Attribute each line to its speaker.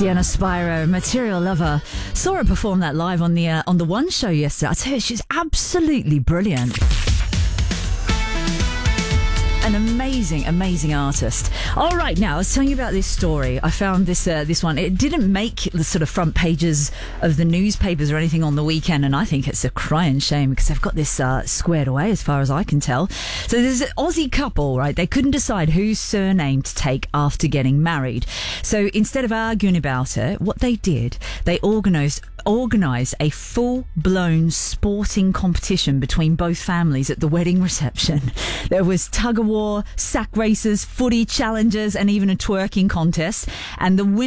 Speaker 1: Sienna Spiro, Material Lover. Saw her perform that live on the One show yesterday. I tell you, she's absolutely brilliant. An amazing artist. All right, now I was telling you about this story. I found this one. It didn't make the sort of front pages of the newspapers or anything on the weekend, and I think it's a crying shame because they've got this squared away as far as I can tell. So there's an Aussie couple, right? They couldn't decide whose surname to take after getting married. So instead of arguing about it, what they did, they organised a full-blown sporting competition between both families at the wedding reception. There was tug-of-war, sack races, footy challenges, and even a twerking contest. And the